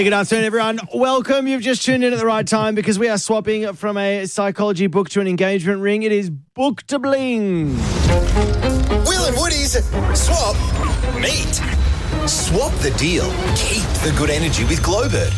Good afternoon, everyone. Welcome. You've just tuned in at the right time because we are swapping from a psychology book to an engagement ring. It is Book to Bling. Will and Woody's Swap Meet. Swap the deal. Keep the good energy with Glowbird.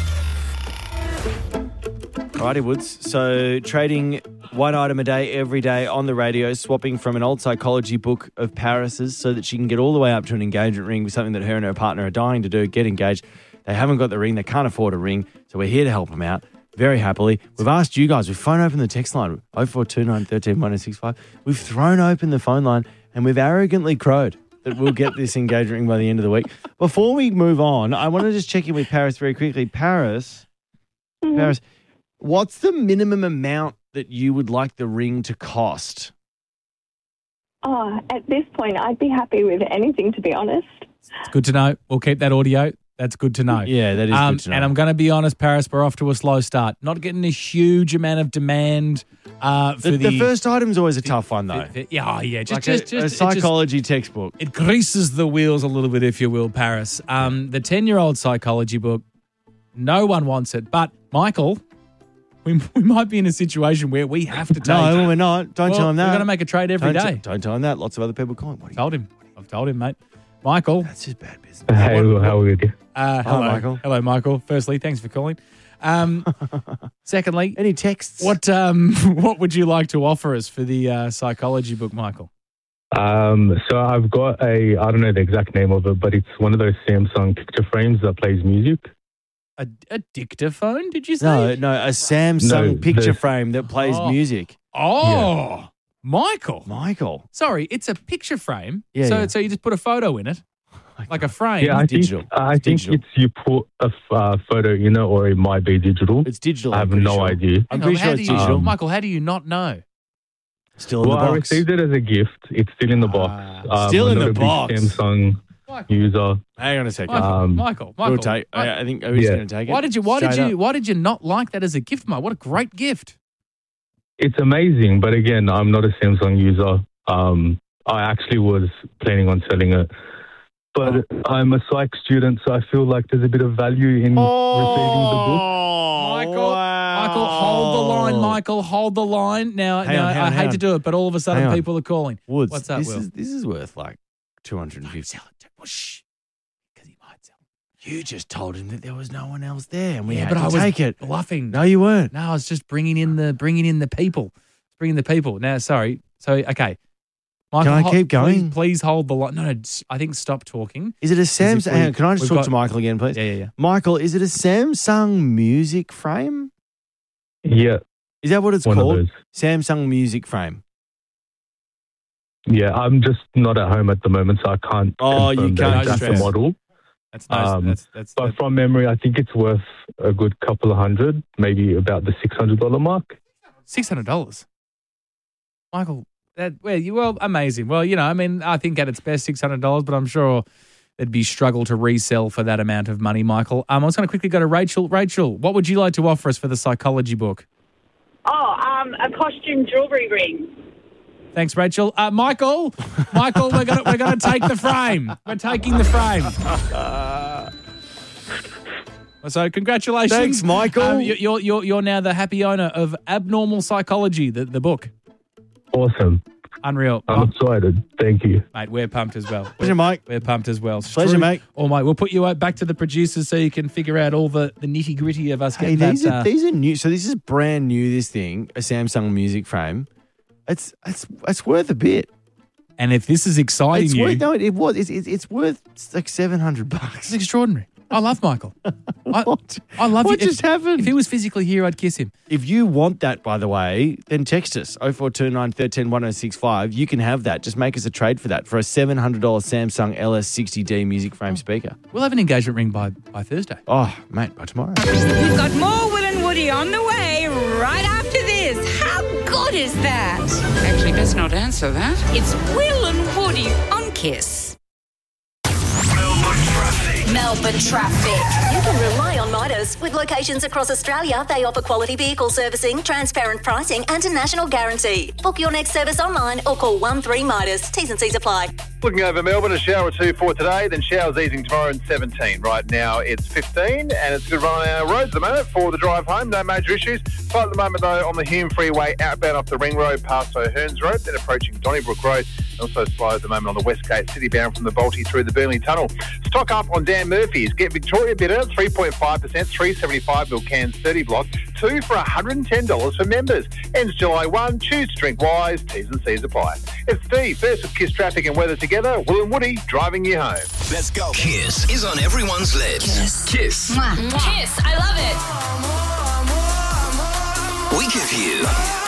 Alrighty, Woods. So trading one item a day every day on the radio, swapping from an old psychology book of Paris's so that she can get all the way up to an engagement ring with something that her and her partner are dying to do, get engaged. They haven't got the ring. They can't afford a ring. So we're here to help them out very happily. We've asked you guys. We've thrown open the text line, 0429 13 1065. We've thrown open the phone line and we've arrogantly crowed that we'll get this engagement ring by the end of the week. Before we move on, I want to just check in with Paris very quickly. Paris, what's the minimum amount that you would like the ring to cost? Oh, at this point, I'd be happy with anything, to be honest. It's good to know. We'll keep that audio. That's good to know. Yeah, that is good to know. And I'm going to be honest, Paris, we're off to a slow start. Not getting a huge amount of demand for the first item's always a tough one, though. Just a psychology textbook. It greases the wheels a little bit, if you will, Paris. The 10-year-old psychology book, no one wants it. But, Michael, we might be in a situation where we have to take it. No, we're not. Don't tell him that. We're going to make a trade every day. Don't tell him that. Lots of other people calling. I've told him, mate. Michael. That's just bad business. Hey, how are you? Hello, Michael. Hello, Michael. Firstly, thanks for calling. Secondly, any texts? What would you like to offer us for the psychology book, Michael? So I've got I don't know the exact name of it, but it's one of those Samsung picture frames that plays music. A dictaphone, did you say? No, a Samsung picture frame that plays music. Oh, yeah. Michael. Sorry, it's a picture frame. Yeah, So you just put a photo in it, like a frame. Yeah, I think it's you put a photo in it, or it might be digital. It's digital. I have no idea. I'm pretty sure it's digital. Michael, how do you not know? Still in the box. I received it as a gift. It's still in the box. Still in the I'm not a big Samsung user. Hang on a second. Michael. We'll take. I think we're just going to take it. Why did you not like that as a gift, Mike? What a great gift. It's amazing, but again, I'm not a Samsung user. I actually was planning on selling it, but I'm a psych student, so I feel like there's a bit of value in receiving the book. Michael, hold the line. Michael, hold the line. Now, I hate to do it, but all of a sudden people are calling. Woods, what's up, Will? This is worth like $250. Don't sell it. Shh, because he might sell it. You just told him that there was no one else there, and we had but to I was take it. Bluffing. No, you weren't. No, I was just bringing in the people. Now, sorry. So, okay. Michael, can I keep going? Please hold the line. No, I think stop talking. Is it a Samsung? Hang on, can I just talk to Michael again, please? Yeah. Michael, is it a Samsung music frame? Yeah. Is that what it's called? Samsung music frame. Yeah, I'm just not at home at the moment, so I can't. You can't that's the model. That's nice. But from memory, I think it's worth a good couple of hundred, maybe about the $600 mark. $600, Michael. Amazing. Well, I think at its best $600, but I'm sure there'd be struggle to resell for that amount of money, Michael. I was going to quickly go to Rachel. Rachel, what would you like to offer us for the psychology book? A costume jewellery ring. Thanks, Rachel. Michael, we're gonna take the frame. We're taking the frame. So congratulations. Thanks, Michael. You're now the happy owner of Abnormal Psychology, the book. Awesome. Unreal. I'm excited. Thank you. Mate, we're pumped as well. Pleasure, Mike. We're pumped as well. Pleasure, mate. Mate, we'll put you back to the producers so you can figure out all the nitty-gritty of us getting these are new. So this is brand new, this thing, a Samsung music frame. It's worth a bit. And if this is exciting it's worth like $700. It's extraordinary. I love Michael. What? I love What just happened? If he was physically here, I'd kiss him. If you want that, by the way, then text us 0429 13 1065. You can have that. Just make us a trade for that for a $700 Samsung LS60D music frame speaker. We'll have an engagement ring by Thursday. Oh, mate, by tomorrow. We've got more Will and Woody on the way right after this. How good is that? Actually, best not answer that. It's Will and Woody on Kiss. Melbourne traffic. Melbourne traffic. You can rely on Mido Service. With locations across Australia, they offer quality vehicle servicing, transparent pricing and a national guarantee. Book your next service online or call 13 Midas. T's and C's apply. Looking over Melbourne, a shower or two for today, then showers easing tomorrow and 17. Right now it's 15 and it's a good run on our roads at the moment for the drive home. No major issues. Slow at the moment though on the Hume Freeway outbound off the Ring Road past O'Hearns Road, then approaching Donnybrook Road. Also slow at the moment on the West Gate, city bound from the Balti through the Burnley Tunnel. Stock up on Dan Murphy's. Get Victoria Bitter, 3.5%, $3.75 mil cans, 30 block, 2 for $110 for members. Ends July 1. Choose to drink wise. T's and C's apply. It's Steve, first with Kiss Traffic and Weather together. Will and Woody driving you home. Let's go. Kiss is on everyone's lips. Kiss. Mwah. Kiss, I love it. We give you...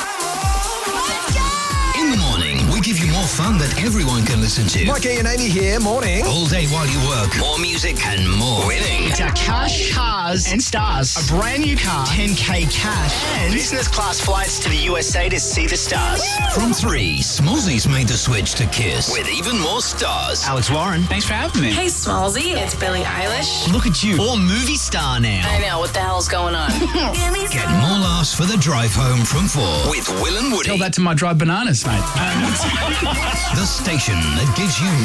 In the morning, we give you more fun that everyone can listen to. Mikey and Amy here, morning. All day while you work. More music and more winning. It's our Cash, Cars and Stars. A brand new car, 10K cash, and business class flights to the USA to see the stars. From 3, Smallzy's made the switch to Kiss with even more stars. Alex Warren, thanks for having me. Hey, Smallzy, it's Billie Eilish. Look at you, all movie star now. I know, what the hell's going on? Get more laughs for the drive home from 4 with Will and Woody. Tell that to my dried bananas, mate. The station that gives you